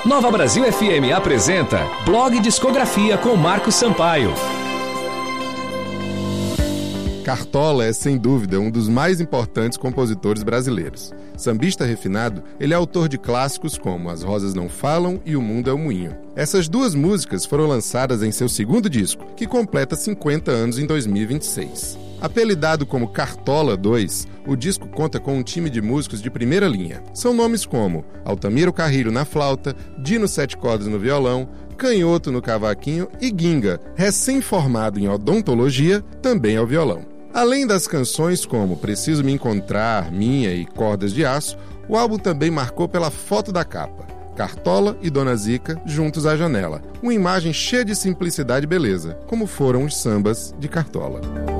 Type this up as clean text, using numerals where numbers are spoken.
Nova Brasil FM apresenta Blog Discografia com Marcos Sampaio. Cartola é, sem dúvida, um dos mais importantes compositores brasileiros. Sambista refinado, ele é autor de clássicos como As Rosas Não Falam e O Mundo é o Moinho. Essas duas músicas foram lançadas em seu segundo disco, que completa 50 anos em 2026. Apelidado como Cartola 2, o disco conta com um time de músicos de primeira linha. São nomes como Altamiro Carrilho na flauta, Dino Sete Cordas no violão, Canhoto no cavaquinho e Ginga, recém-formado em odontologia, também ao violão. Além das canções como Preciso Me Encontrar, Minha e Cordas de Aço, o álbum também marcou pela foto da capa. Cartola e Dona Zica juntos à janela. Uma imagem cheia de simplicidade e beleza, como foram os sambas de Cartola.